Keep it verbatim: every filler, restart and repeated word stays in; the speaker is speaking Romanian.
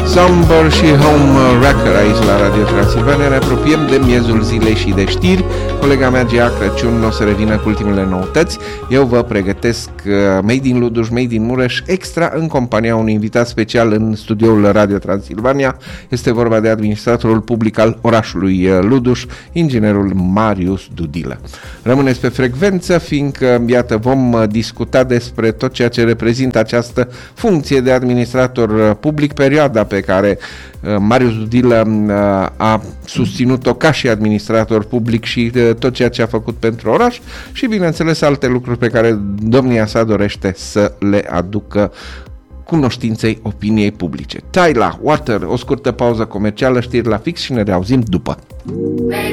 Somber și Home Wrecker aici la Radio Transilvania. Ne apropiem de miezul zilei și de știri. Colega mea Gea Crăciun o să revină cu ultimele noutăți. Eu vă pregătesc Made in Luduș, Made in Mureș extra în compania unui invitat special în studioul Radio Transilvania. Este vorba de administratorul public al orașului Luduș, inginerul Marius Dudilă. Rămâneți pe frecvență, fiindcă iată vom discuta despre tot ceea ce reprezintă această funcție de administrator public, perioada pe care Marius Dudilă a susținut-o ca și administrator public și tot ceea ce a făcut pentru oraș și, bineînțeles, alte lucruri pe care domnia sa dorește să le aducă cunoștinței opiniei publice. Tyla Water, o scurtă pauză comercială, știri la fix și ne reauzim după.